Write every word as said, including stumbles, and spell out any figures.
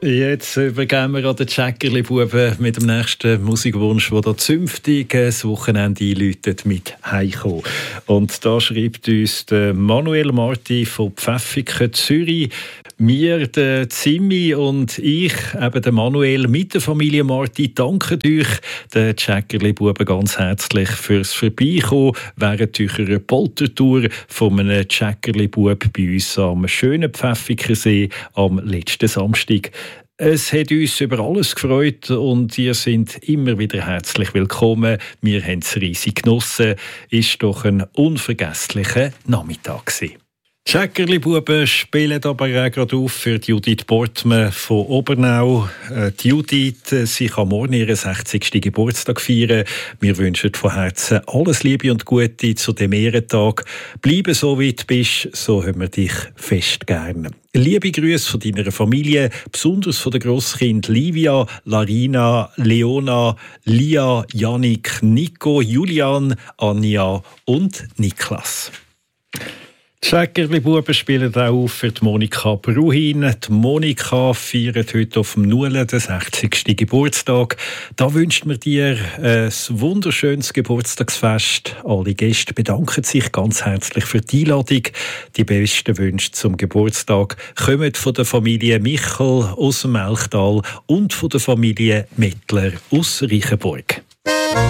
Jetzt übergeben wir an den Tschäckerli-Buben mit dem nächsten Musikwunsch, der da zünftig das Wochenende einläutet mit «Heimkommen». Und da schreibt uns der Manuel Marti von Pfäffiken, Zürich. Wir, der Zimmi und ich, eben der Manuel mit der Familie Marti, danken euch, den Tschäckerli-Buben, ganz herzlich fürs Vorbeikommen während eurer Poltertour von einem Tschäckerli-Bub bei uns am schönen Pfäffikensee am letzten Samstag. Es hat uns über alles gefreut und ihr seid immer wieder herzlich willkommen. Wir haben es riesig genossen. Ist doch ein unvergesslicher Nachmittag gewesen. Die Tschäckerli-Buben spielen aber auch gerade auf für Judith Bortmann von Obernau. Die Judith, sie kann morgen ihren sechzigsten Geburtstag feiern. Wir wünschen von Herzen alles Liebe und Gute zu dem Ehrentag. Bleibe so, wie du bist, so haben wir dich fest gerne. Liebe Grüße von deiner Familie, besonders von den Grosskind Livia, Larina, Leona, Lia, Janik, Nico, Julian, Anja und Niklas. Die Tschäckerli-Buben spielen auch auf für die Monika Bruhin. Die Monika feiert heute auf dem Nulen den sechzigsten Geburtstag. Da wünscht man dir ein wunderschönes Geburtstagsfest. Alle Gäste bedanken sich ganz herzlich für die Einladung. Die besten Wünsche zum Geburtstag kommen von der Familie Michel aus dem Melchtal und von der Familie Mettler aus Reichenburg.